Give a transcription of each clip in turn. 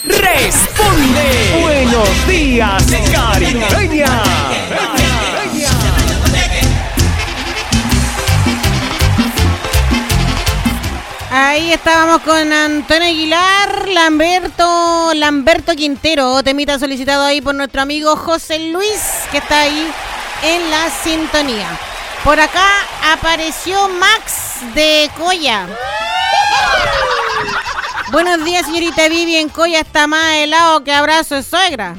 responde. Buenos días, Caribeña. Ahí estábamos con Antonio Aguilar, Lamberto Quintero, temita solicitado ahí por nuestro amigo José Luis, que está ahí en la sintonía. Por acá apareció Max de Coya. Buenos días, señorita Vivi, en Coya está más helado que abrazo de suegra.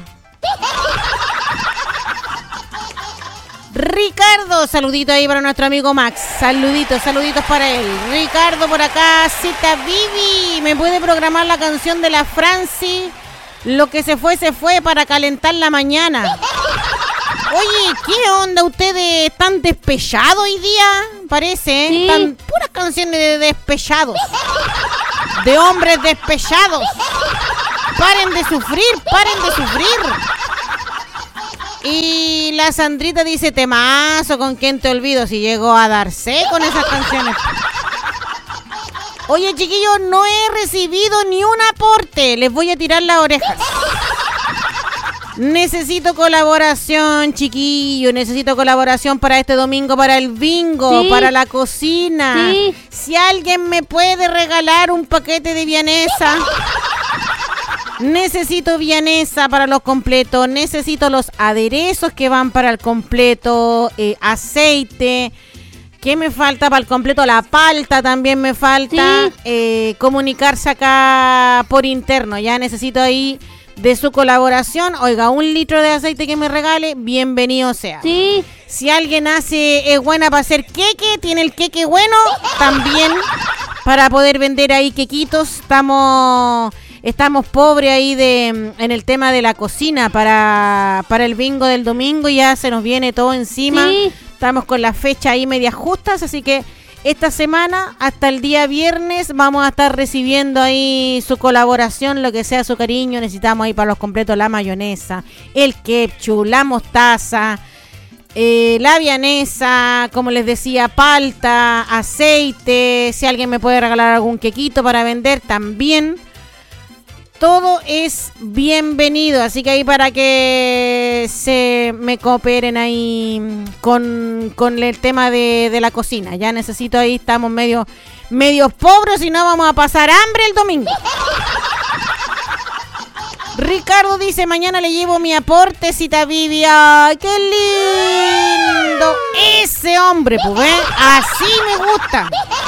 Ricardo, saludito ahí para nuestro amigo Max. Saluditos para él. Ricardo por acá, cita Vivi. ¿Me puede programar la canción de la Franci? Lo que se fue, para calentar la mañana. Oye, ¿qué onda ustedes? ¿Están despechados hoy día? Parece, ¿eh? Sí. Están puras canciones de despechados. De hombres despechados. Paren de sufrir. Y la Sandrita dice, temazo, ¿con quién te olvido? Si llegó a darse con esas canciones. Oye, chiquillos, no he recibido ni un aporte. Les voy a tirar las orejas. Necesito colaboración, chiquillos. Necesito colaboración para este domingo, para el bingo, sí, para la cocina. Sí. Si alguien me puede regalar un paquete de vienesa. Necesito vienesa para los completos, necesito los aderezos que van para el completo, aceite. ¿Qué me falta para el completo? La palta también me falta. Sí. Comunicarse acá por interno, ya necesito ahí de su colaboración. Oiga, 1 litro de aceite que me regale, bienvenido sea. Sí. Si alguien es buena para hacer queque, tiene el queque bueno, también para poder vender ahí quequitos. Estamos pobres ahí en el tema de la cocina para el bingo del domingo. Ya se nos viene todo encima. Sí. Estamos con la fecha ahí medias justas, así que esta semana hasta el día viernes vamos a estar recibiendo ahí su colaboración, lo que sea su cariño. Necesitamos ahí para los completos la mayonesa, el ketchup, la mostaza, la vienesa, como les decía, palta, aceite. Si alguien me puede regalar algún quequito para vender también. Todo es bienvenido, así que ahí para que se me cooperen ahí con el tema de la cocina. Ya necesito ahí, estamos medio pobres y no vamos a pasar hambre el domingo. Ricardo dice, mañana le llevo mi aporte, cita Vivi. ¡Ay, qué lindo! Ese hombre, pues, ¿eh? Así me gusta.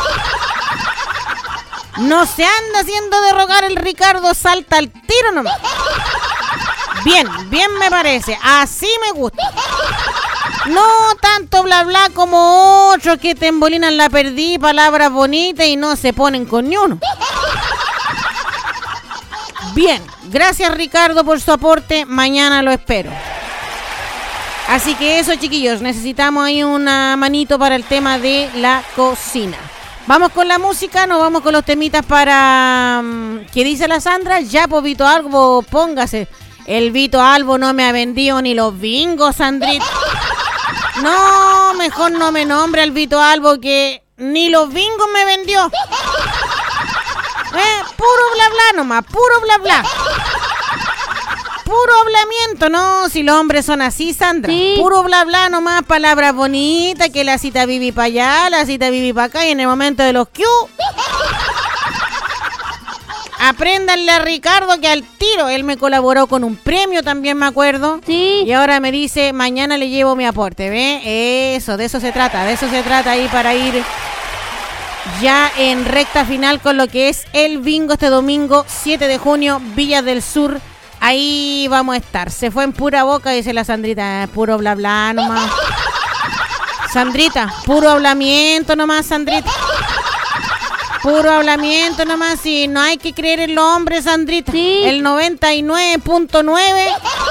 No se anda haciendo de rogar el Ricardo, salta al tiro nomás. Bien me parece, así me gusta. No tanto bla bla como otros que te embolinan la perdí, palabras bonitas y no se ponen con ni uno. Bien, gracias Ricardo por su aporte, mañana lo espero. Así que eso, chiquillos, necesitamos ahí una manito para el tema de la cocina. Vamos con la música, nos vamos con los temitas para... ¿Qué dice la Sandra? Ya, pues Vito Albo, póngase. El Vito Albo no me ha vendido ni los bingos, Sandrita. No, mejor no me nombre al Vito Albo, que ni los bingos me vendió. Puro bla bla nomás, puro bla bla. Puro hablamiento, no, si los hombres son así, Sandra. Sí. Puro bla bla nomás, palabras bonitas, que la cita Vivi para allá, la cita Vivi para acá, y en el momento de los Q. Apréndanle a Ricardo que al tiro, él me colaboró con un premio también, me acuerdo. Sí. Y ahora me dice, mañana le llevo mi aporte, ¿ve? Eso, de eso se trata ahí para ir ya en recta final con lo que es el bingo este domingo, 7 de junio, Villa del Sur. Ahí vamos a estar. Se fue en pura boca, dice la Sandrita. Puro bla bla nomás. Sandrita, puro hablamiento nomás, Sandrita. Puro hablamiento nomás. Y no hay que creer en los hombres, Sandrita. Sí. El 99.9.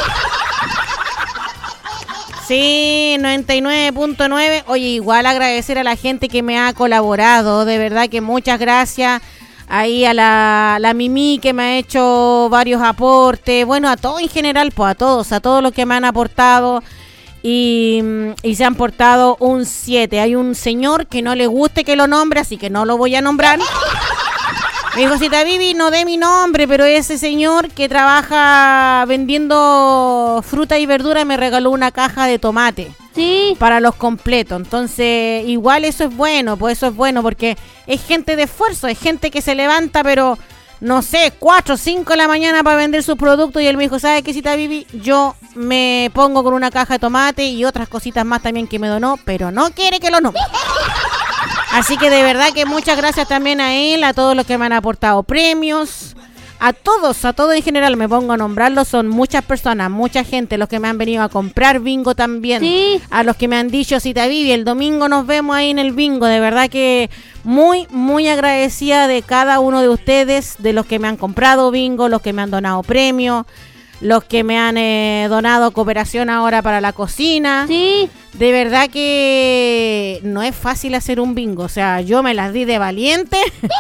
Sí, 99.9. Oye, igual agradecer a la gente que me ha colaborado. De verdad que muchas gracias. Ahí a la Mimi que me ha hecho varios aportes, bueno, a todos en general, pues a todos los que me han aportado y se han portado un 7. Hay un señor que no le guste que lo nombre, así que no lo voy a nombrar. Me dijo, Cita Vivi, no dé mi nombre, pero ese señor que trabaja vendiendo fruta y verdura me regaló una caja de tomate. Sí. Para los completos. Entonces, igual eso es bueno, pues eso es bueno, porque es gente de esfuerzo, es gente que se levanta, pero, no sé, 4 o 5 de la mañana para vender sus productos. Y él me dijo, ¿sabes qué, Cita Vivi? Yo me pongo con una caja de tomate y otras cositas más también que me donó, pero no quiere que lo nombre. Así que de verdad que muchas gracias también a él, a todos los que me han aportado premios. A todos en general, me pongo a nombrarlos, son muchas personas, mucha gente, los que me han venido a comprar bingo también. Sí. A los que me han dicho, Cita Vivi, el domingo nos vemos ahí en el bingo. De verdad que muy, muy agradecida de cada uno de ustedes, de los que me han comprado bingo, los que me han donado premios, los que me han donado cooperación ahora para la cocina. Sí. De verdad que no es fácil hacer un bingo, o sea, yo me las di de valiente.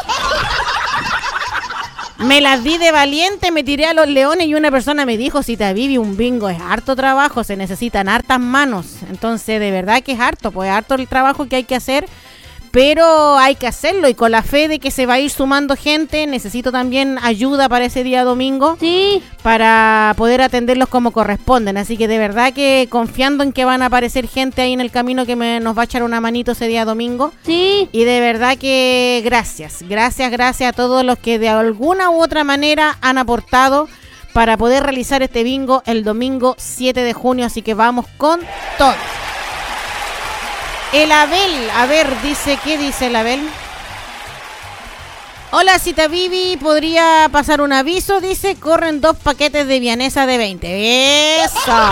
Me tiré a los leones y una persona me dijo, Cita Vivi, un bingo es harto trabajo, se necesitan hartas manos. Entonces, de verdad que es harto, pues es harto el trabajo que hay que hacer, pero hay que hacerlo y con la fe de que se va a ir sumando gente. Necesito también ayuda para ese día domingo, sí, para poder atenderlos como corresponden. Así que de verdad que confiando en que van a aparecer gente ahí en el camino que nos va a echar una manito ese día domingo. Sí. Y de verdad que gracias a todos los que de alguna u otra manera han aportado para poder realizar este bingo el domingo 7 de junio. Así que vamos con todo. El Abel, a ver, dice, ¿qué dice el Abel? Hola, Cita Vivi, ¿podría pasar un aviso? Dice, corren 2 paquetes de vienesa de 20. Eso,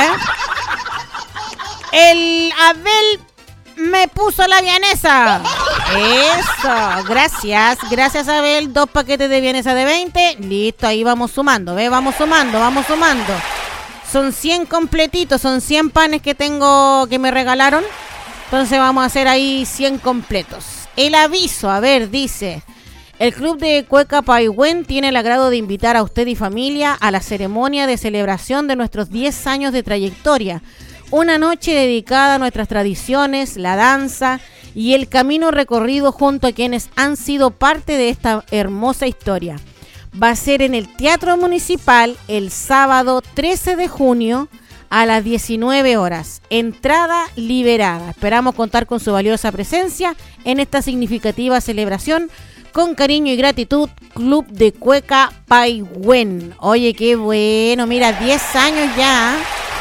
El Abel me puso la vienesa. Eso, gracias Abel, 2 paquetes de vienesa de 20. Listo, ahí vamos sumando, vamos sumando. Son 100 completitos, son 100 panes que tengo, que me regalaron. Entonces vamos a hacer ahí 100 completos. El aviso, a ver, dice, el Club de Cueca Paihuén tiene el agrado de invitar a usted y familia a la ceremonia de celebración de nuestros 10 años de trayectoria. Una noche dedicada a nuestras tradiciones, la danza y el camino recorrido junto a quienes han sido parte de esta hermosa historia. Va a ser en el Teatro Municipal el sábado 13 de junio a las 19 horas. Entrada liberada. Esperamos contar con su valiosa presencia en esta significativa celebración. Con cariño y gratitud, Club de Cueca Paihuén. Oye, qué bueno. Mira, 10 años ya.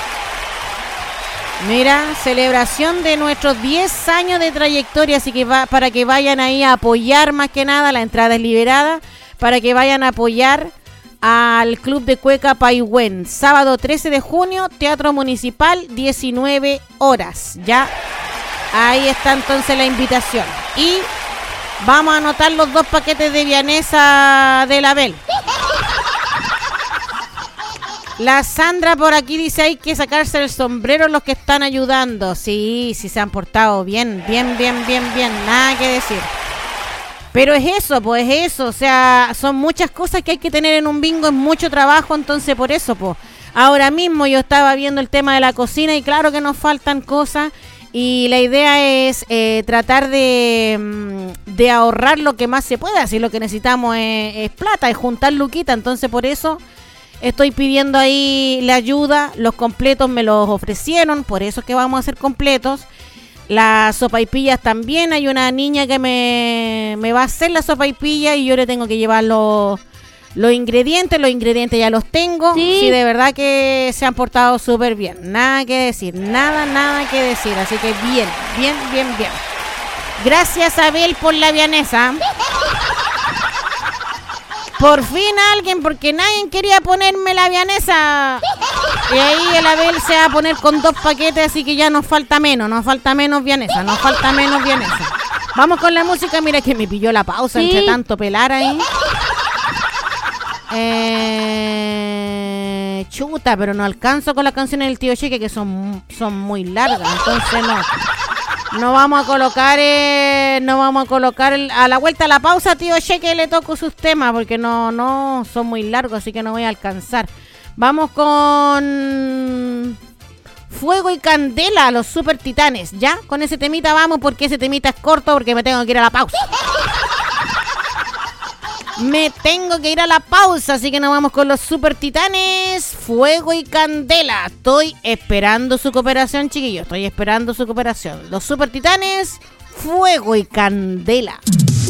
Mira, celebración de nuestros 10 años de trayectoria. Así que para que vayan ahí a apoyar más que nada. La entrada es liberada. Para que vayan a apoyar al Club de Cueca Paihuén. Sábado 13 de junio, Teatro Municipal, 19 horas. Ya, ahí está entonces la invitación. Y vamos a anotar los 2 paquetes de vienesa del Abel. La Sandra por aquí dice, hay que sacarse el sombrero los que están ayudando. Sí, se han portado bien. Nada que decir. Pero es eso, o sea, son muchas cosas que hay que tener en un bingo, es mucho trabajo, entonces por eso, pues. Ahora mismo yo estaba viendo el tema de la cocina y claro que nos faltan cosas y la idea es tratar de ahorrar lo que más se pueda, así lo que necesitamos es plata, es juntar luquita, entonces por eso estoy pidiendo ahí la ayuda, los completos me los ofrecieron, por eso es que vamos a hacer completos. Las sopaipillas también, hay una niña que me va a hacer la sopaipilla y yo le tengo que llevar los ingredientes ya los tengo. Sí, de verdad que se han portado súper bien, nada que decir, nada que decir, así que bien. Gracias Abel por la vienesa. Por fin alguien, porque nadie quería ponerme la vienesa. Y ahí el Abel se va a poner con 2 paquetes, así que ya nos falta menos vienesa. Vamos con la música, mira que me pilló la pausa entre tanto pelar ahí. Chuta, pero no alcanzo con las canciones del Tío Cheque que son muy largas, entonces no vamos a colocar a la vuelta a la pausa, Tío Cheque, le toco sus temas porque no son muy largos, así que no voy a alcanzar. Vamos con Fuego y Candela, los Super Titanes, ¿ya? Con ese temita vamos porque ese temita es corto porque me tengo que ir a la pausa. Me tengo que ir a la pausa, así que nos vamos con los Super Titanes, Fuego y Candela. Estoy esperando su cooperación, chiquillos. Estoy esperando su cooperación. Los Super Titanes, Fuego y Candela.